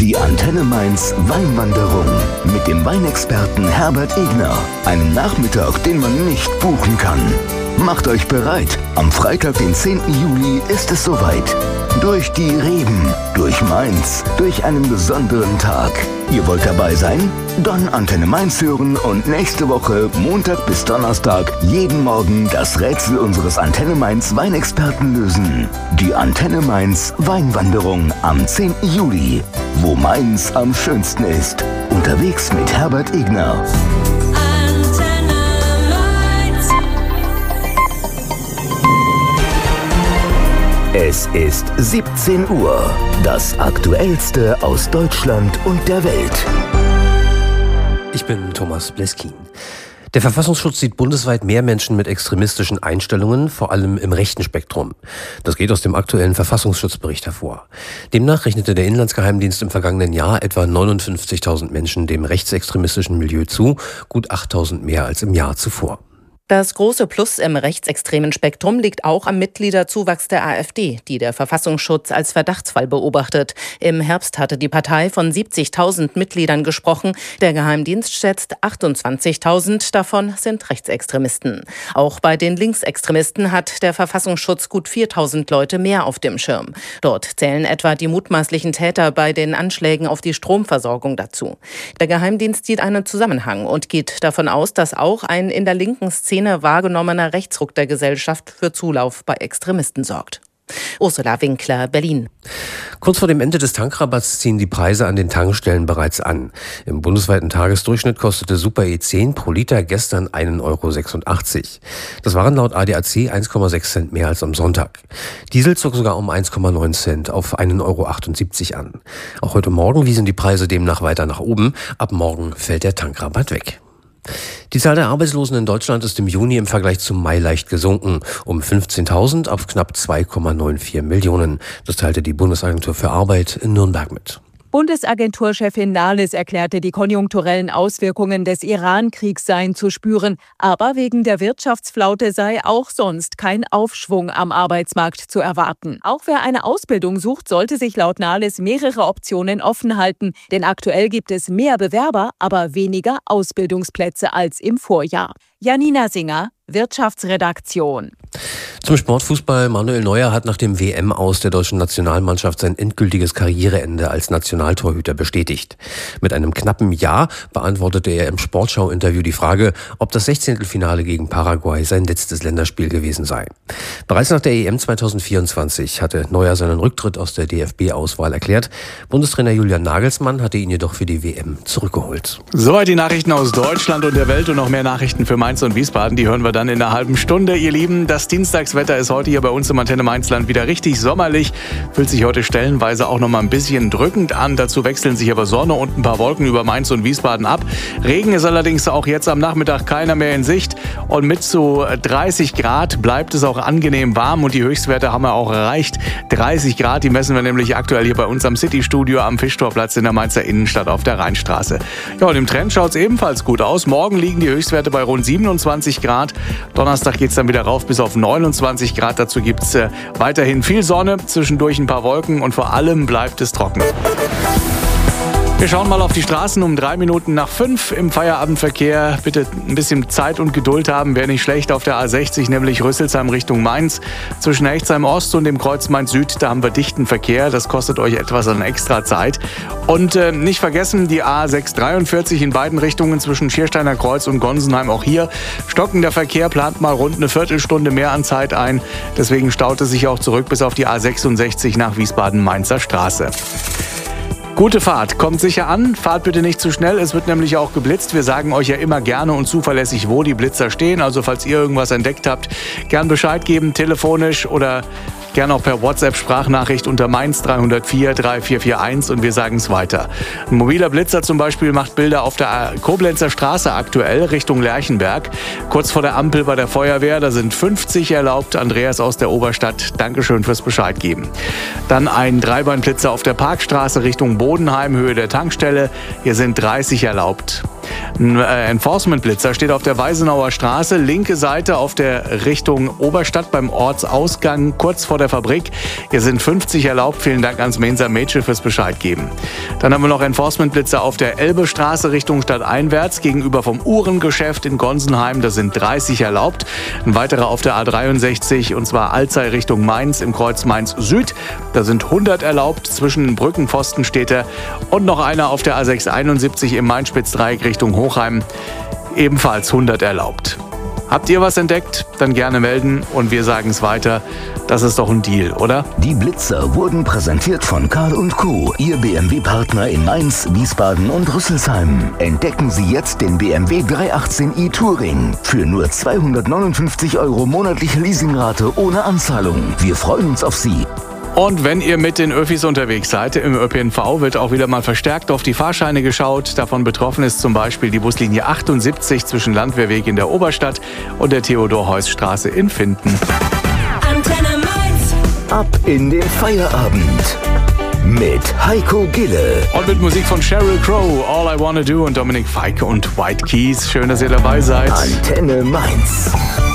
Die Antenne Mainz Weinwanderung mit dem Weinexperten Herbert Egner. Einen Nachmittag, den man nicht buchen kann. Macht euch bereit, am Freitag, den 10. Juli ist es soweit. Durch die Reben, durch Mainz, durch einen besonderen Tag. Ihr wollt dabei sein? Dann Antenne Mainz hören und nächste Woche, Montag bis Donnerstag, jeden Morgen das Rätsel unseres Antenne Mainz Weinexperten lösen. Die Antenne Mainz Weinwanderung am 10. Juli, wo Mainz am schönsten ist. Unterwegs mit Herbert Egner. Es ist 17 Uhr. Das Aktuellste aus Deutschland und der Welt. Ich bin Thomas Bleskin. Der Verfassungsschutz sieht bundesweit mehr Menschen mit extremistischen Einstellungen, vor allem im rechten Spektrum. Das geht aus dem aktuellen Verfassungsschutzbericht hervor. Demnach rechnete der Inlandsgeheimdienst im vergangenen Jahr etwa 59.000 Menschen dem rechtsextremistischen Milieu zu, gut 8.000 mehr als im Jahr zuvor. Das große Plus im rechtsextremen Spektrum liegt auch am Mitgliederzuwachs der AfD, die der Verfassungsschutz als Verdachtsfall beobachtet. Im Herbst hatte die Partei von 70.000 Mitgliedern gesprochen. Der Geheimdienst schätzt 28.000 davon sind Rechtsextremisten. Auch bei den Linksextremisten hat der Verfassungsschutz gut 4.000 Leute mehr auf dem Schirm. Dort zählen etwa die mutmaßlichen Täter bei den Anschlägen auf die Stromversorgung dazu. Der Geheimdienst sieht einen Zusammenhang und geht davon aus, dass auch ein in der linken Szene wahrgenommener Rechtsruck der Gesellschaft für Zulauf bei Extremisten sorgt. Ursula Winkler, Berlin. Kurz vor dem Ende des Tankrabatts ziehen die Preise an den Tankstellen bereits an. Im bundesweiten Tagesdurchschnitt kostete Super E10 pro Liter gestern 1,86 €. Das waren laut ADAC 1,6 Cent mehr als am Sonntag. Diesel zog sogar um 1,9 Cent auf 1,78 € an. Auch heute Morgen wiesen die Preise demnach weiter nach oben. Ab morgen fällt der Tankrabatt weg. Die Zahl der Arbeitslosen in Deutschland ist im Juni im Vergleich zum Mai leicht gesunken, um 15.000 auf knapp 2,94 Millionen. Das teilte die Bundesagentur für Arbeit in Nürnberg mit. Bundesagenturchefin Nahles erklärte, die konjunkturellen Auswirkungen des Iran-Kriegs seien zu spüren. Aber wegen der Wirtschaftsflaute sei auch sonst kein Aufschwung am Arbeitsmarkt zu erwarten. Auch wer eine Ausbildung sucht, sollte sich laut Nahles mehrere Optionen offen halten. Denn aktuell gibt es mehr Bewerber, aber weniger Ausbildungsplätze als im Vorjahr. Janina Singer, Wirtschaftsredaktion. Zum Sportfußball. Manuel Neuer hat nach dem WM-Aus der deutschen Nationalmannschaft sein endgültiges Karriereende als Nationaltorhüter bestätigt. Mit einem knappen Ja beantwortete er im Sportschau-Interview die Frage, ob das 16. gegen Paraguay sein letztes Länderspiel gewesen sei. Bereits nach der EM 2024 hatte Neuer seinen Rücktritt aus der DFB-Auswahl erklärt. Bundestrainer Julian Nagelsmann hatte ihn jedoch für die WM zurückgeholt. Soweit die Nachrichten aus Deutschland und der Welt und noch mehr Nachrichten für Mainz und Wiesbaden. Die hören wir dann in einer halben Stunde. Ihr Lieben, das Dienstagswetter ist heute hier bei uns im Antenne Mainzland wieder richtig sommerlich. Fühlt sich heute stellenweise auch noch mal ein bisschen drückend an. Dazu wechseln sich aber Sonne und ein paar Wolken über Mainz und Wiesbaden ab. Regen ist allerdings auch jetzt am Nachmittag keiner mehr in Sicht. Und mit so 30 Grad bleibt es auch angenehm warm. Und die Höchstwerte haben wir auch erreicht. 30 Grad, die messen wir nämlich aktuell hier bei uns am City-Studio am Fischtorplatz in der Mainzer Innenstadt auf der Rheinstraße. Ja, und im Trend schaut es ebenfalls gut aus. Morgen liegen die Höchstwerte bei rund 27 Grad. Donnerstag geht es dann wieder rauf bis auf 29 Grad. Dazu gibt es weiterhin viel Sonne, zwischendurch ein paar Wolken und vor allem bleibt es trocken. Wir schauen mal auf die Straßen um 3:05 im Feierabendverkehr. Bitte ein bisschen Zeit und Geduld haben, wäre nicht schlecht auf der A60, nämlich Rüsselsheim Richtung Mainz. Zwischen Echtsheim Ost und dem Kreuz Mainz Süd, da haben wir dichten Verkehr. Das kostet euch etwas an extra Zeit. Und nicht vergessen, die A643 in beiden Richtungen zwischen Schiersteiner Kreuz und Gonsenheim. Auch hier stockender Verkehr, plant mal rund eine Viertelstunde mehr an Zeit ein. Deswegen staut es sich auch zurück bis auf die A66 nach Wiesbaden-Mainzer Straße. Gute Fahrt, kommt sicher an, fahrt bitte nicht zu schnell, es wird nämlich auch geblitzt. Wir sagen euch ja immer gerne und zuverlässig, wo die Blitzer stehen. Also falls ihr irgendwas entdeckt habt, gern Bescheid geben, telefonisch oder gerne auch per WhatsApp-Sprachnachricht unter Mainz 304 3441 und wir sagen es weiter. Ein mobiler Blitzer zum Beispiel macht Bilder auf der Koblenzer Straße aktuell Richtung Lerchenberg. Kurz vor der Ampel bei der Feuerwehr, da sind 50 erlaubt. Andreas aus der Oberstadt, Dankeschön fürs Bescheid geben. Dann ein Dreibeinblitzer auf der Parkstraße Richtung Bodenheim, Höhe der Tankstelle. Hier sind 30 erlaubt. Ein Enforcement-Blitzer steht auf der Weisenauer Straße, linke Seite auf der Richtung Oberstadt beim Ortsausgang kurz vor der der Fabrik. Hier sind 50 erlaubt. Vielen Dank ans Mainzer Mädchen fürs Bescheid geben. Dann haben wir noch Enforcement-Blitzer auf der Elbestraße Richtung Stadteinwärts gegenüber vom Uhrengeschäft in Gonsenheim. Da sind 30 erlaubt. Ein weiterer auf der A63 und zwar Alzey Richtung Mainz im Kreuz Mainz Süd. Da sind 100 erlaubt. Zwischen den Brückenpfosten steht er. Und noch einer auf der A671 im Main-Spitz-Dreieck Richtung Hochheim. Ebenfalls 100 erlaubt. Habt ihr was entdeckt? Dann gerne melden und wir sagen es weiter. Das ist doch ein Deal, oder? Die Blitzer wurden präsentiert von Karl & Co., Ihr BMW-Partner in Mainz, Wiesbaden und Rüsselsheim. Entdecken Sie jetzt den BMW 318i Touring für nur 259 € monatliche Leasingrate ohne Anzahlung. Wir freuen uns auf Sie. Und wenn ihr mit den Öffis unterwegs seid, im ÖPNV wird auch wieder mal verstärkt auf die Fahrscheine geschaut. Davon betroffen ist zum Beispiel die Buslinie 78 zwischen Landwehrweg in der Oberstadt und der Theodor-Heuss-Straße in Finden. Antenne Mainz. Ab in den Feierabend mit Heiko Gille. Und mit Musik von Sheryl Crow, All I Wanna Do und Dominik Fike und White Keys. Schön, dass ihr dabei seid. Antenne Mainz.